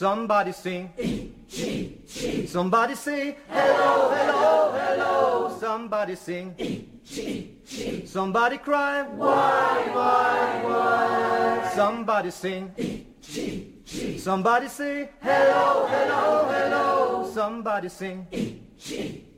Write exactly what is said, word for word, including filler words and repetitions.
Somebody sing. E G G. Somebody say hello, hello, hello. Somebody sing. E G G. Somebody cry. Why, why, why? Somebody sing. E G G. Somebody say hello, hello, hello. Somebody sing. E G G.